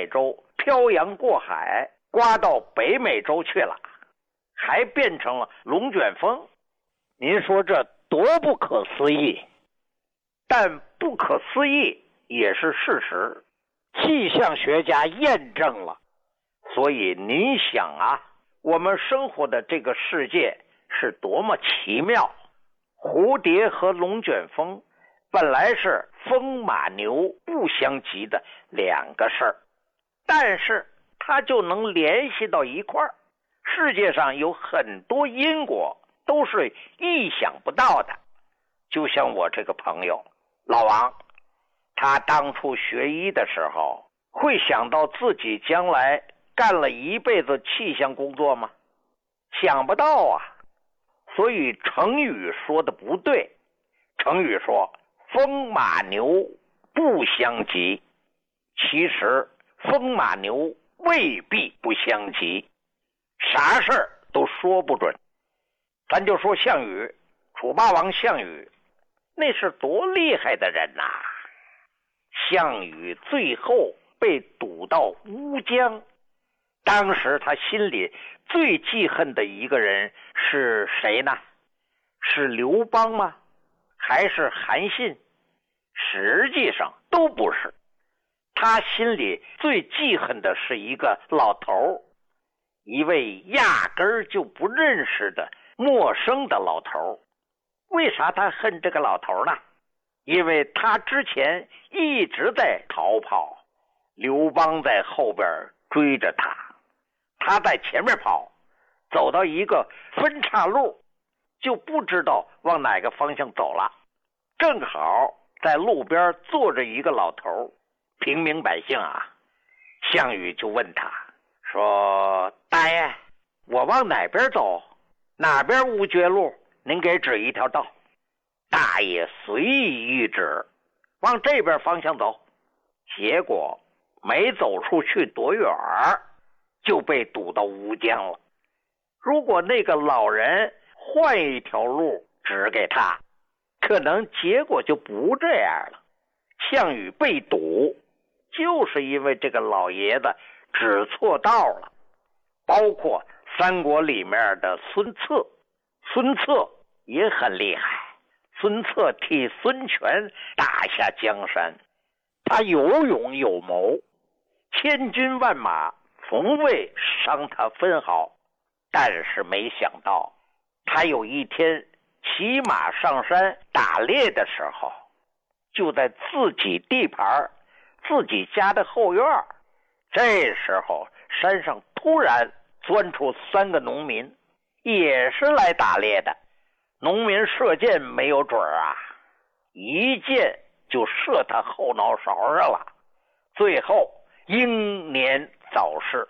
美洲漂洋过海，刮到北美洲去了，还变成了龙卷风。您说这多不可思议！但不可思议也是事实，气象学家验证了。所以您想啊，我们生活的这个世界是多么奇妙。蝴蝶和龙卷风本来是风马牛不相及的两个事儿，但是它就能联系到一块儿。世界上有很多因果都是意想不到的。就像我这个朋友老王，他当初学医的时候，会想到自己将来干了一辈子气象工作吗？想不到啊。所以成语说的不对，成语说风马牛不相及，其实风马牛未必不相及，啥事儿都说不准。咱就说项羽，楚霸王项羽，那是多厉害的人呐！项羽最后被堵到乌江，当时他心里最记恨的一个人是谁呢？是刘邦吗？还是韩信？实际上都不是。他心里最记恨的是一个老头，一位压根儿就不认识的陌生的老头。为啥他恨这个老头呢？因为他之前一直在逃跑，刘邦在后边追着他，他在前面跑，走到一个分岔路，就不知道往哪个方向走了。正好在路边坐着一个老头，平民百姓啊。项羽就问他说：大爷，我往哪边走？哪边无绝路？您给指一条道。大爷随意一指，往这边方向走。结果没走出去多远，就被堵到乌江了。如果那个老人换一条路指给他，可能结果就不这样了。项羽被堵，就是因为这个老爷子指错道了。包括三国里面的孙策，孙策也很厉害。孙策替孙权打下江山，他有勇有谋，千军万马从未伤他分毫。但是没想到，他有一天骑马上山打猎的时候，就在自己地盘自己家的后院，这时候山上突然钻出3个农民，也是来打猎的。农民射箭没有准啊，一箭就射他后脑勺上了，最后英年早逝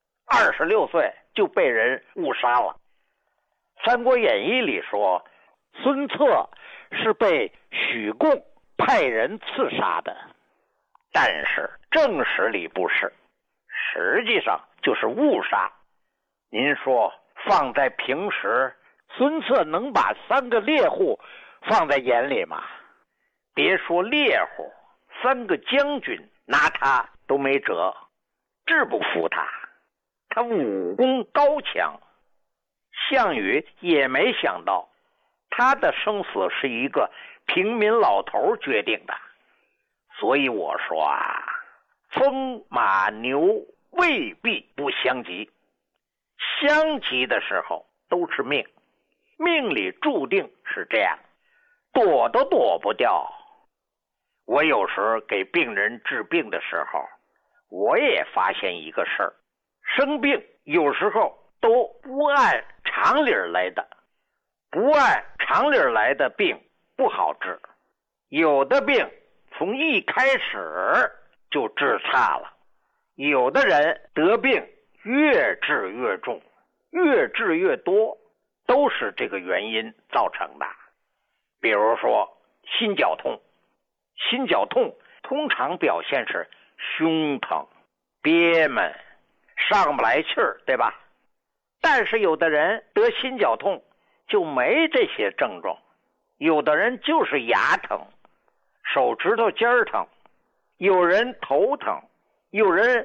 ，26岁就被人误杀了。三国演义里说，孙策是被许贡派人刺杀的，但是正史里不是，实际上就是误杀。您说放在平时，孙策能把3个猎户放在眼里吗？别说猎户，3个将军拿他都没辙，治不服他。他武功高强，项羽也没想到他的生死是一个平民老头决定的。所以我说啊，风马牛未必不相及，相及的时候都是命，命里注定是这样，躲都躲不掉。我有时给病人治病的时候，我也发现一个事儿，生病有时候都不按常理来的，不按常理来的病不好治，有的病从一开始就治差了，有的人得病越治越重，越治越多，都是这个原因造成的。比如说心绞痛，心绞痛通常表现是胸疼、憋闷、上不来气儿，对吧？但是有的人得心绞痛就没这些症状，有的人就是牙疼、手指头尖疼，有人头疼，有人